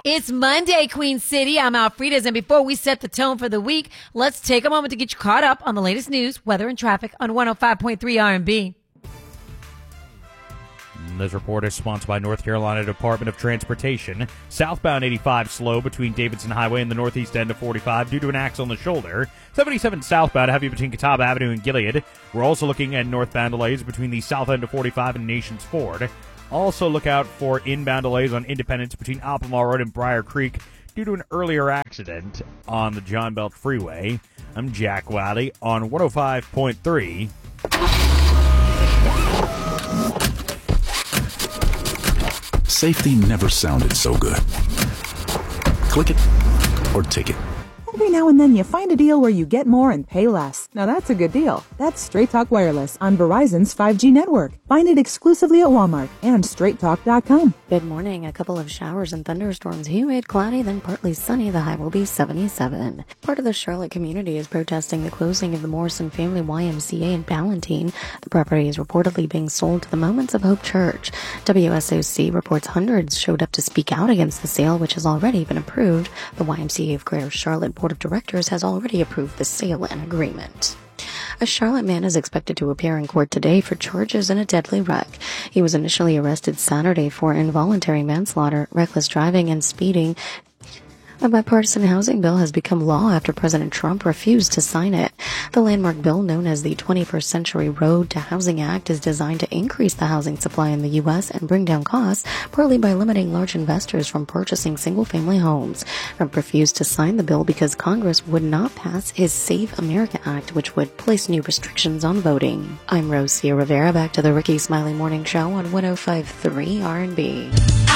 It's Monday, Queen City. I'm Alfreda's, and before we set the tone for the week, let's take a moment to get you caught up on the latest news, weather, and traffic on 105.3 R&B. This report is sponsored by North Carolina Department of Transportation. Southbound 85 slow between Davidson Highway and the northeast end of 45 due to an accident on the shoulder. 77 southbound heavy between Catawba Avenue and Gilead. We're also looking at northbound delays between the south end of 45 and Nations Ford. Also look out for inbound delays on Independence between Albemarle Road and Briar Creek due to an earlier accident on the John Belt Freeway. I'm Jack Wiley on 105.3. Safety never sounded so good. Click it or take it. Every now and then you find a deal where you get more and pay less. Now that's a good deal. That's Straight Talk Wireless on Verizon's 5G network. Find it exclusively at Walmart and straighttalk.com. Good morning. A couple of showers and thunderstorms. Humid, cloudy, then partly sunny. The high will be 77. Part of the Charlotte community is protesting the closing of the Morrison Family YMCA in Ballantine. The property is reportedly being sold to the Moments of Hope Church. WSOC reports hundreds showed up to speak out against the sale, which has already been approved. The YMCA of Greater Charlotte Board of Directors has already approved the sale and agreement. A Charlotte man is expected to appear in court today for charges in a deadly wreck. He was initially arrested Saturday for involuntary manslaughter, reckless driving, and speeding. A bipartisan housing bill has become law after President Trump refused to sign it. The landmark bill, known as the 21st Century Road to Housing Act, is designed to increase the housing supply in the U.S. and bring down costs, partly by limiting large investors from purchasing single-family homes. Trump refused to sign the bill because Congress would not pass his Save America Act, which would place new restrictions on voting. I'm Rosia Rivera, back to the Ricky Smiley Morning Show on 105.3 R&B.